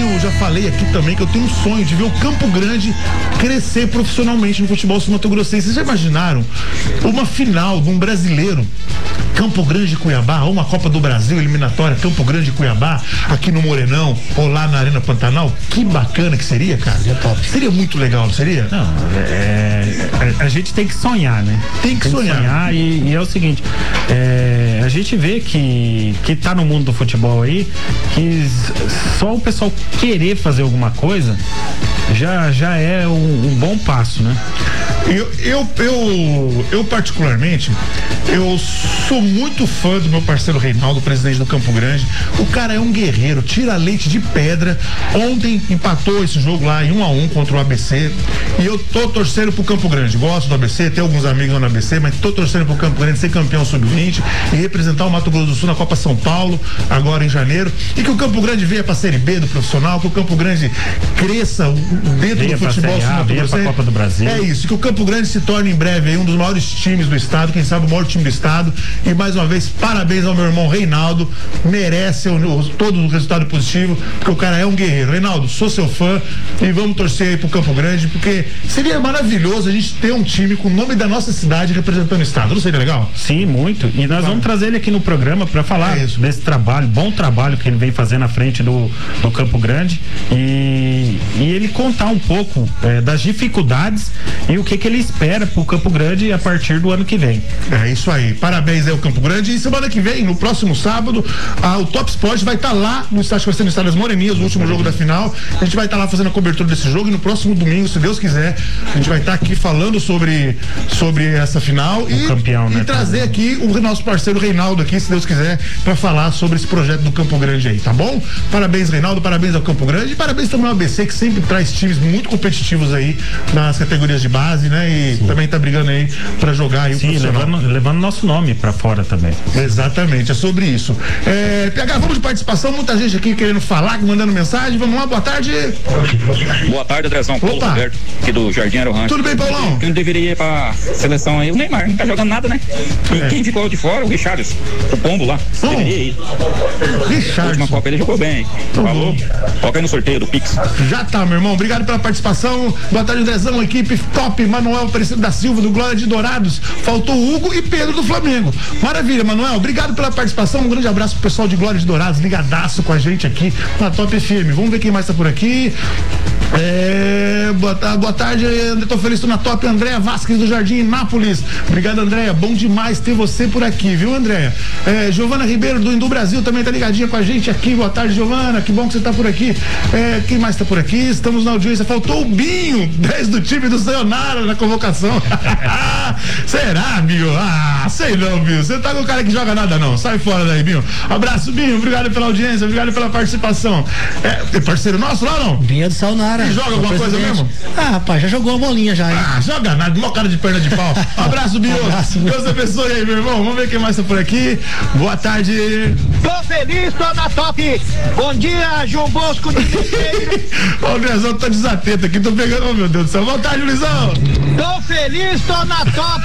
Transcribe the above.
já falei aqui também que eu tenho um sonho de ver o Campo Grande crescer profissionalmente no futebol sul-mato-grossense. Vocês já imaginaram uma final de um brasileiro, Campo Grande e Cuiabá, ou uma Copa do Brasil eliminatória, Campo Grande e Cuiabá, aqui no Morenão, ou lá na Arena Pantanal? Que bacana que seria, cara. Seria top. Seria muito legal, não seria? Não, a gente tem que sonhar, né? Tem que sonhar. E é o seguinte, a gente vê que tá no mundo do futebol aí, que só o pessoal querer fazer alguma coisa já é um bom passo, né? Eu particularmente, eu sou muito fã do meu parceiro Reinaldo, presidente do Campo Grande. O cara é um guerreiro, tira leite de pedra. Ontem empatou esse jogo lá em 1-1 contra o ABC. E eu tô torcendo pro Campo Grande. Gosto do ABC, tenho alguns amigos lá no ABC, mas tô torcendo pro Campo Grande ser campeão sub-20 e representar o Mato Grosso do Sul na Copa São Paulo, agora em janeiro. E que o Campo Grande venha pra Série B do profissional, que o Campo Grande cresça dentro do futebol sul-mato-grossense. Copa do Brasil. É isso, que o Campo Grande se torne em breve aí um dos maiores times do estado, quem sabe o maior time do estado. E mais uma vez, parabéns ao meu irmão Reinaldo, merece todo o resultado positivo, porque o cara é um guerreiro. Reinaldo, sou seu fã e vamos torcer aí pro Campo Grande, porque seria maravilhoso a gente ter um time com o nome da nossa cidade representando o estado, não seria legal? Sim, muito. E nós vamos trazer ele aqui no programa para falar desse trabalho, bom trabalho que ele vem fazendo à frente do Campo Grande e ele contar um pouco das dificuldades e o que ele espera pro Campo Grande a partir do ano que vem. É isso aí, parabéns aí ao Campo Grande. E semana que vem, no próximo sábado, o Top Sport vai estar lá no estádio, vai ser no estádio das Moreninhas, o último jogo da final. A gente vai estar lá fazendo a cobertura desse jogo e no próximo domingo, se Deus quiser, a gente vai estar aqui falando sobre essa final e campeão, né, trazer aqui o nosso parceiro Reinaldo aqui, se Deus quiser, para falar sobre esse projeto do Campo Grande aí, tá bom? Parabéns, Reinaldo, parabéns ao Campo Grande e parabéns também ao ABC, que sempre traz times muito competitivos aí nas categorias de base, né? E também tá brigando aí para jogar aí o profissional. Levando nosso nome para fora também. Exatamente, é sobre isso. PH, vamos de participação, muita gente aqui querendo falar, mandando mensagem. Vamos lá, boa tarde. Boa tarde, Andrezão. Paulo Roberto, aqui do Jardim Aerorancho. Tudo bem, Paulão? Quem deveria ir pra seleção aí? O Neymar, não tá jogando nada, né? E quem ficou de fora? O Richarlison, o Pombo lá. Deveria ir. Richarlison. A última Copa ele jogou bem. Falou? Coloca aí no sorteio do Pix. Já tá, meu irmão. Obrigado pela participação. Boa tarde, Andrezão. Equipe top. Manuel Aparecido da Silva, do Glória de Dourados. Faltou Hugo e Pedro do Flamengo. Maravilha, Manuel. Obrigado pela participação. Um grande abraço pro pessoal de Glória de Dourados, ligadaço com a gente aqui na Top FM. Vamos ver quem mais tá por aqui. Boa tarde, tô feliz, tô na Top. Andréa Vasquez do Jardim Inápolis. Obrigado, Andréa. Bom demais ter você por aqui, viu, Andréa? Giovana Ribeiro do Indu Brasil também tá ligadinha com a gente aqui. Boa tarde, Giovana. Que bom que você tá por aqui. Quem mais tá por aqui? Estamos na audiência. Faltou o Binho, 10 do time do Sayonara na convocação. Será, Binho? Sei não, Binho. Você tá com o cara que joga nada, não. Sai fora daí, Binho. Abraço, Binho. Obrigado pela audiência, obrigado pela participação. Tem parceiro nosso lá, não? Binho do Sayonara. Ele joga alguma coisa mesmo? Rapaz, já jogou uma bolinha já, hein? Joga nada, mó cara de perna de pau. Abraço, Binho. Deus abençoe aí, meu irmão. Vamos ver quem mais tá por aqui. Boa tarde. Tô feliz, tô na Top. Bom dia, João Bosco de Ribeiro. O Luizão tá desatento aqui, tô pegando, oh meu Deus do céu. Boa tarde, Luizão. Tô feliz, tô na Top.